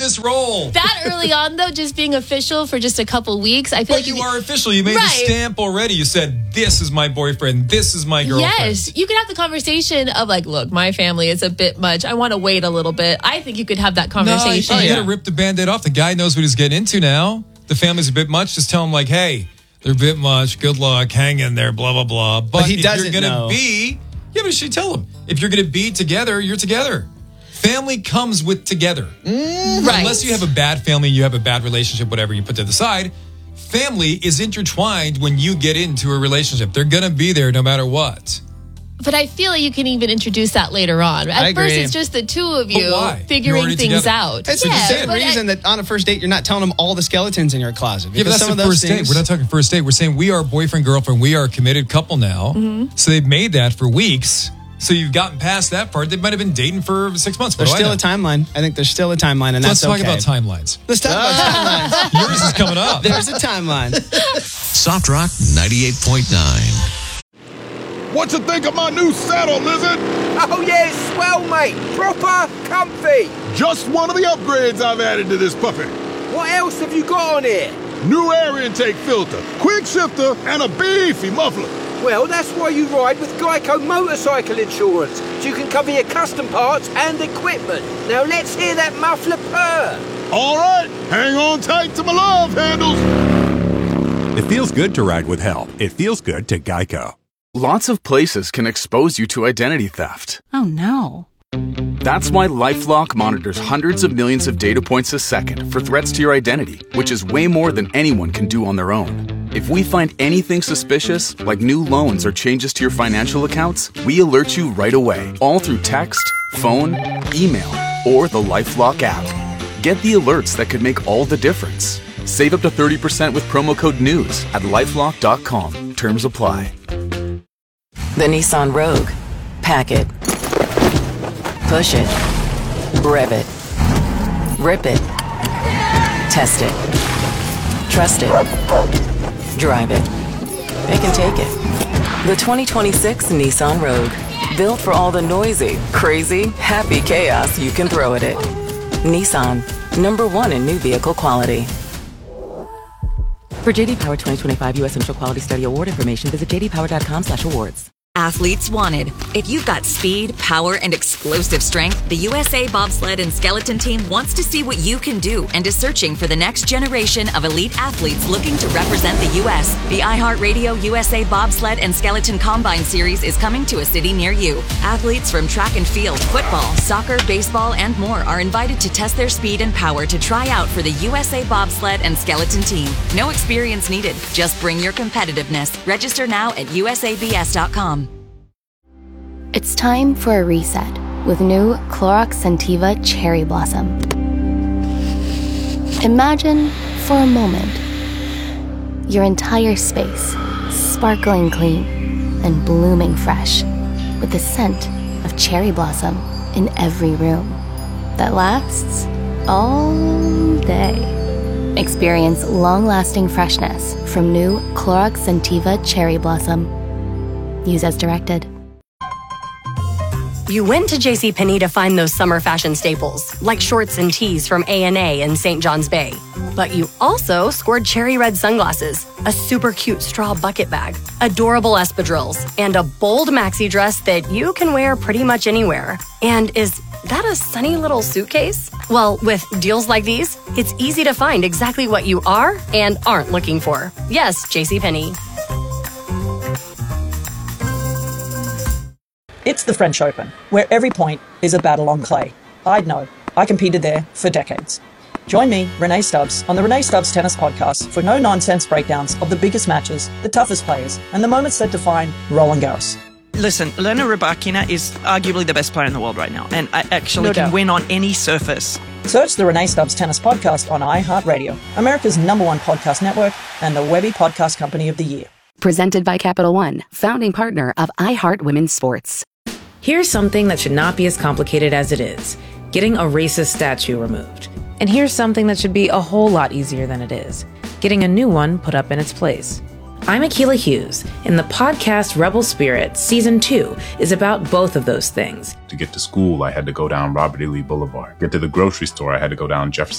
this role. That early on, though, just being official for just a couple weeks, I feel like you are official. You made the stamp already. You said, this is my boyfriend. This is my girlfriend. Yes. You could have the conversation of like, look, my family is a bit much. I want to wait a little bit. I think you could have that conversation. No, you got to rip the Band-Aid off. The guy knows what he's getting into now. The family's a bit much. Just tell him like, hey, they're a bit much. Good luck. Hang in there. Blah, blah, blah. But he if doesn't you're going know. to be... Yeah, but she tell him. If you're going to be together, you're together. Family comes with together. Right. Unless you have a bad family, you have a bad relationship, whatever you put to the side. Family is intertwined when you get into a relationship. They're going to be there no matter what. But I feel like you can even introduce that later on. At first, it's just the two of you figuring things out. It's the same reason that on a first date, you're not telling them all the skeletons in your closet. Yeah, but that's the first date. We're not talking first date. We're saying we are boyfriend, girlfriend. We are a committed couple now. Mm-hmm. So they've made that for weeks. So you've gotten past that part. They might have been dating for 6 months. There's still a timeline. I think there's still a timeline, and that's okay. Let's talk about timelines. Let's talk about timelines. Yours is coming up. There's a timeline. Soft Rock 98.9. What you think of my new saddle, Lizard? Oh, yeah, it's swell, mate. Proper comfy. Just one of the upgrades I've added to this puppy. What else have you got on here? New air intake filter, quick shifter, and a beefy muffler. Well, that's why you ride with Geico Motorcycle Insurance. So you can cover your custom parts and equipment. Now let's hear that muffler purr. All right, hang on tight to my love handles. It feels good to ride with help. It feels good to Geico. Lots of places can expose you to identity theft. Oh, no. That's why LifeLock monitors hundreds of millions of data points a second for threats to your identity, which is way more than anyone can do on their own. If we find anything suspicious, like new loans or changes to your financial accounts, we alert you right away, all through text, phone, email, or the LifeLock app. Get the alerts that could make all the difference. Save up to 30% with promo code NEWS at lifelock.com. Terms apply. The Nissan Rogue. Pack it. Push it. Rev it. Rip it. Test it. Trust it. Drive it. It can take it. The 2026 Nissan Rogue. Built for all the noisy, crazy, happy chaos you can throw at it. Nissan. #1 in new vehicle quality. For JD Power 2025 U.S. Central Quality Study Award information, visit jdpower.com/awards. Athletes wanted. If you've got speed, power, and explosive strength, the USA Bobsled and Skeleton Team wants to see what you can do and is searching for the next generation of elite athletes looking to represent the U.S. The iHeartRadio USA Bobsled and Skeleton Combine Series is coming to a city near you. Athletes from track and field, football, soccer, baseball, and more are invited to test their speed and power to try out for the USA Bobsled and Skeleton Team. No experience needed. Just bring your competitiveness. Register now at usabs.com. It's time for a reset with new Clorox Scentiva Cherry Blossom. Imagine, for a moment, your entire space sparkling clean and blooming fresh with the scent of cherry blossom in every room that lasts all day. Experience long-lasting freshness from new Clorox Scentiva Cherry Blossom. Use as directed. You went to JCPenney to find those summer fashion staples, like shorts and tees from A&A and St. John's Bay. But you also scored cherry red sunglasses, a super cute straw bucket bag, adorable espadrilles, and a bold maxi dress that you can wear pretty much anywhere. And is that a sunny little suitcase? Well, with deals like these, it's easy to find exactly what you are and aren't looking for. Yes, JCPenney. It's the French Open, where every point is a battle on clay. I'd know. I competed there for decades. Join me, Renee Stubbs, on the Renee Stubbs Tennis Podcast for no-nonsense breakdowns of the biggest matches, the toughest players, and the moments that define Roland Garros. Listen, Elena Rybakina is arguably the best player in the world right now, and I actually can win on any surface. Search the Renee Stubbs Tennis Podcast on iHeartRadio, America's #1 podcast network, and the Webby Podcast Company of the Year. Presented by Capital One, founding partner of iHeart Women's Sports. Here's something that should not be as complicated as it is, getting a racist statue removed. And here's something that should be a whole lot easier than it is, getting a new one put up in its place. I'm Akilah Hughes, and the podcast Rebel Spirit Season 2 is about both of those things. To get to school, I had to go down Robert E. Lee Boulevard. Get to the grocery store, I had to go down Jefferson